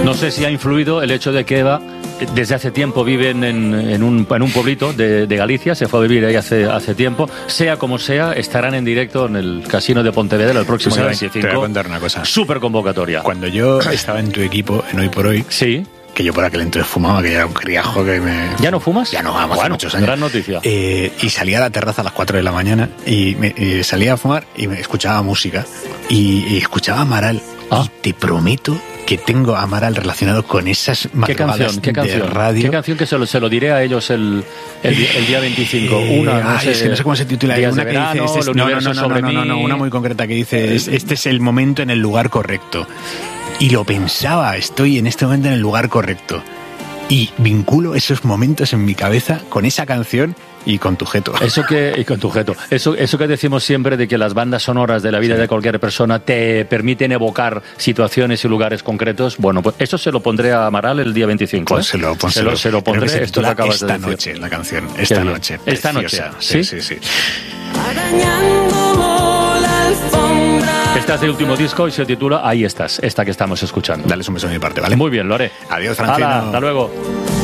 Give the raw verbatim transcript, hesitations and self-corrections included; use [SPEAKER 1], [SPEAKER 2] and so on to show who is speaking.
[SPEAKER 1] No sé si ha influido el hecho de que Eva desde hace tiempo vive en, en, un, en un pueblito de, de Galicia, se fue a vivir ahí hace, hace tiempo. Sea como sea, estarán en directo en el Casino de Pontevedra el próximo día veinticinco.
[SPEAKER 2] Te voy a contar una cosa.
[SPEAKER 1] Súper convocatoria.
[SPEAKER 2] Cuando yo estaba en tu equipo, en Hoy por Hoy,
[SPEAKER 1] sí,
[SPEAKER 2] que yo por aquel entonces fumaba, que ya era un criajo que me...
[SPEAKER 1] ¿Ya no fumas?
[SPEAKER 2] Ya no, vamos,
[SPEAKER 1] bueno,
[SPEAKER 2] hace muchos años.
[SPEAKER 1] Gran noticia.
[SPEAKER 2] Eh, y salía a la terraza a las cuatro de la mañana y, me, y salía a fumar y me escuchaba música y, y escuchaba a Amaral. Ah. Y te prometo que tengo a Amaral relacionado con esas madrugadas
[SPEAKER 1] ¿Qué canción? ¿Qué canción?
[SPEAKER 2] de radio.
[SPEAKER 1] ¿Qué canción que se lo, se lo diré a ellos el, el, el día veinticinco?
[SPEAKER 2] Eh,
[SPEAKER 1] una, no
[SPEAKER 2] ay,
[SPEAKER 1] sé,
[SPEAKER 2] es que no sé cómo se titula.
[SPEAKER 1] Días
[SPEAKER 2] una
[SPEAKER 1] de
[SPEAKER 2] que
[SPEAKER 1] verano,
[SPEAKER 2] dice, este es, no, no, no, no, no, no, no, una muy concreta que dice, es, este es el momento en el lugar correcto. Y lo pensaba, estoy en este momento en el lugar correcto. Y vinculo esos momentos en mi cabeza con esa canción y con tu jeto.
[SPEAKER 1] Eso que, y con tu jeto. Eso, eso que decimos siempre de que las bandas sonoras de la vida sí. de cualquier persona te permiten evocar situaciones y lugares concretos. Bueno, pues eso se lo pondré a Amaral el día veinticinco.
[SPEAKER 2] Pues
[SPEAKER 1] ¿eh?
[SPEAKER 2] se, lo, pues
[SPEAKER 1] se, lo, se lo pondré.
[SPEAKER 2] Se
[SPEAKER 1] esto que acabas
[SPEAKER 2] esta
[SPEAKER 1] de decir.
[SPEAKER 2] noche, la canción. Esta noche.
[SPEAKER 1] Esta noche. Sí,
[SPEAKER 2] sí, sí. sí.
[SPEAKER 1] Esta es del último disco y se titula Ahí estás, esta que estamos escuchando.
[SPEAKER 2] Dales un beso de mi parte, ¿vale?
[SPEAKER 1] Muy bien, lo haré.
[SPEAKER 2] Adiós, Francino.
[SPEAKER 1] Hala, hasta luego.